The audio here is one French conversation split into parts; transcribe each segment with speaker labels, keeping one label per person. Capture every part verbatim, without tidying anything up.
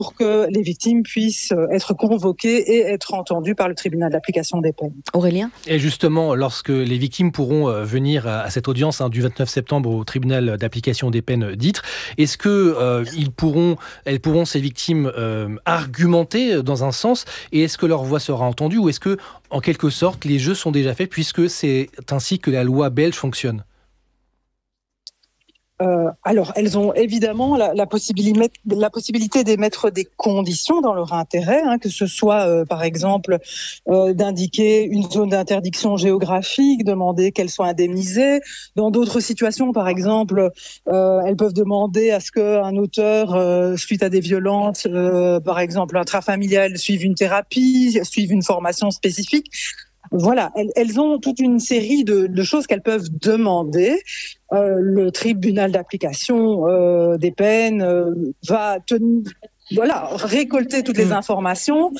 Speaker 1: pour que les victimes puissent être convoquées et être entendues par le tribunal d'application des peines.
Speaker 2: Aurélien ?
Speaker 3: Et justement, lorsque les victimes pourront venir à cette audience hein, du vingt-neuf septembre au tribunal d'application des peines d'Ytre, est-ce que euh, ils pourront, elles pourront, ces victimes, euh, argumenter dans un sens, et est-ce que leur voix sera entendue, ou est-ce que, en quelque sorte, les jeux sont déjà faits puisque c'est ainsi que la loi belge fonctionne ?
Speaker 1: Euh, alors, elles ont évidemment la, la, possibilité, la possibilité d'émettre des conditions dans leur intérêt, hein, que ce soit, euh, par exemple, euh, d'indiquer une zone d'interdiction géographique, demander qu'elle soit indemnisée. Dans d'autres situations, par exemple, euh, elles peuvent demander à ce qu'un auteur, euh, suite à des violences, euh, par exemple intrafamiliales, suive une thérapie, suive une formation spécifique. Voilà, elles, elles ont toute une série de, de choses qu'elles peuvent demander. Euh, le tribunal d'application euh, des peines euh, va tenir, voilà, récolter toutes les informations.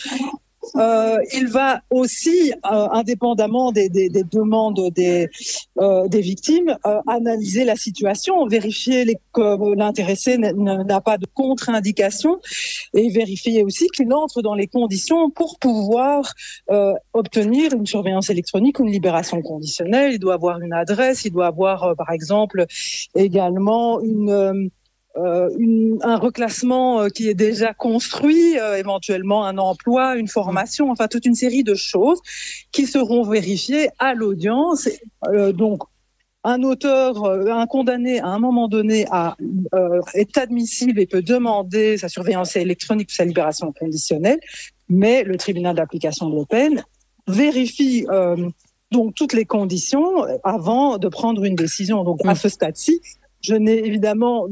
Speaker 1: Euh, il va aussi, euh, indépendamment des, des, des demandes des, euh, des victimes, euh, analyser la situation, vérifier les, que l'intéressé n'a pas de contre-indication et vérifier aussi qu'il entre dans les conditions pour pouvoir euh, obtenir une surveillance électronique ou une libération conditionnelle. Il doit avoir une adresse, il doit avoir, euh, par exemple, également une... Euh, Euh, une, un reclassement euh, qui est déjà construit, euh, éventuellement un emploi, une formation, enfin toute une série de choses qui seront vérifiées à l'audience. Euh, donc, un auteur, euh, un condamné à un moment donné a, euh, est admissible et peut demander sa surveillance électronique ou sa libération conditionnelle, mais le tribunal d'application de la peine vérifie euh, donc toutes les conditions avant de prendre une décision. Donc, à ce stade-ci, je n'ai évidemment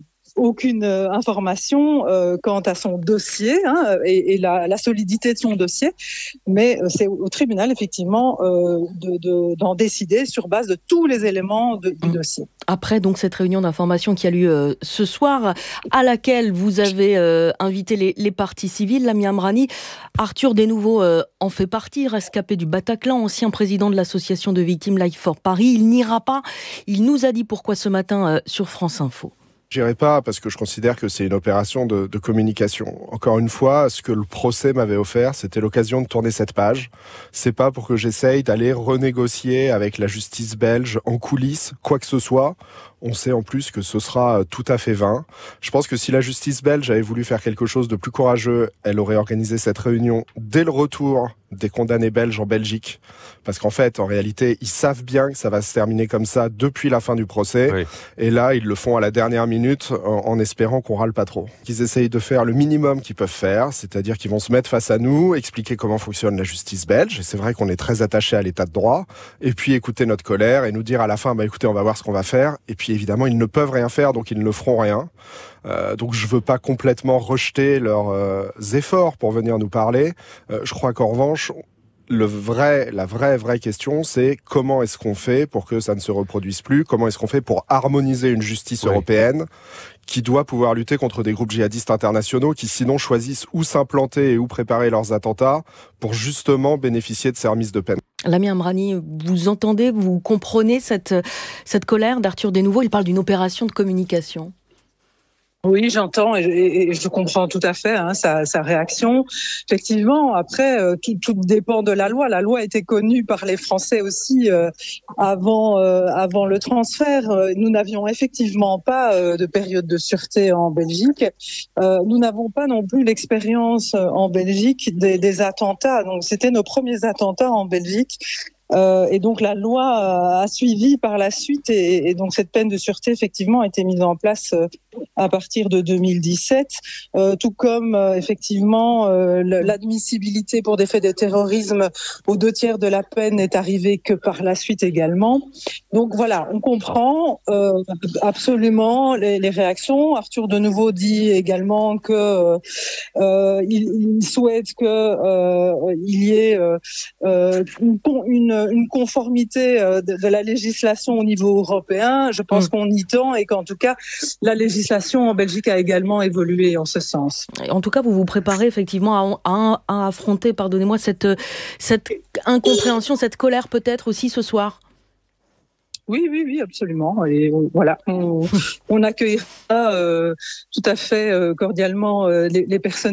Speaker 1: aucune euh, information euh, quant à son dossier hein, et, et la, la solidité de son dossier, mais euh, c'est au tribunal effectivement euh, de, de, d'en décider sur base de tous les éléments de, du mmh. dossier.
Speaker 2: Après donc cette réunion d'information qui a lieu euh, ce soir, à laquelle vous avez euh, invité les, les parties civiles, Lamia Amrani, Arthur Desnouveaux euh, en fait partie, rescapé du Bataclan, ancien président de l'association de victimes Life for Paris. Il n'ira pas, il nous a dit pourquoi ce matin euh, sur France Info.
Speaker 4: J'irai pas parce que je considère que c'est une opération de, de communication. Encore une fois, ce que le procès m'avait offert, c'était l'occasion de tourner cette page. C'est pas pour que j'essaye d'aller renégocier avec la justice belge en coulisses, quoi que ce soit. On sait en plus que ce sera tout à fait vain. Je pense que si la justice belge avait voulu faire quelque chose de plus courageux, elle aurait organisé cette réunion dès le retour des condamnés belges en Belgique. Parce qu'en fait, en réalité, ils savent bien que ça va se terminer comme ça depuis la fin du procès. Oui. Et là, ils le font à la dernière minute en, en espérant qu'on râle pas trop. Ils essayent de faire le minimum qu'ils peuvent faire, c'est-à-dire qu'ils vont se mettre face à nous, expliquer comment fonctionne la justice belge. Et c'est vrai qu'on est très attaché à l'état de droit. Et puis écouter notre colère et nous dire à la fin, bah écoutez, on va voir ce qu'on va faire. Et puis évidemment, ils ne peuvent rien faire, donc ils ne feront rien. Euh, donc je veux pas complètement rejeter leurs euh, efforts pour venir nous parler. Euh, je crois qu'en revanche, le vrai, la vraie, vraie question, c'est comment est-ce qu'on fait pour que ça ne se reproduise plus ? Comment est-ce qu'on fait pour harmoniser une justice oui. européenne qui doit pouvoir lutter contre des groupes djihadistes internationaux qui sinon choisissent où s'implanter et où préparer leurs attentats pour justement bénéficier de ces remises de peine.
Speaker 2: Lamia Amrani, vous entendez, vous comprenez cette, cette colère d'Arthur Desnouveaux ? Il parle d'une opération de communication.
Speaker 1: Oui, j'entends et, et, et je comprends tout à fait hein, sa, sa réaction. Effectivement, après, euh, tout, tout dépend de la loi. La loi était connue par les Français aussi euh, avant, euh, avant le transfert. Nous n'avions effectivement pas euh, de période de sûreté en Belgique. Euh, nous n'avons pas non plus l'expérience en Belgique des, des attentats. Donc, c'était nos premiers attentats en Belgique. Euh, et donc la loi a suivi par la suite et, et donc cette peine de sûreté effectivement a été mise en place euh, à partir de deux mille dix-sept, euh, tout comme euh, effectivement euh, l'admissibilité pour des faits de terrorisme aux deux tiers de la peine n'est arrivée que par la suite également. Donc voilà, on comprend euh, absolument les, les réactions. Arthur Desnouveaux dit également que euh, il, il souhaite que euh, il y ait euh, une, une une conformité de, de la législation au niveau européen. Je pense mmh. qu'on y tend et qu'en tout cas, la législation en Belgique a également évolué en ce sens.
Speaker 2: En tout cas, vous vous préparez effectivement à, à, à affronter, pardonnez-moi, cette, cette incompréhension, cette colère peut-être aussi ce soir.
Speaker 1: Oui, oui, oui, absolument. Et on, voilà, on, on accueillera euh, tout à fait euh, cordialement euh, les, les personnes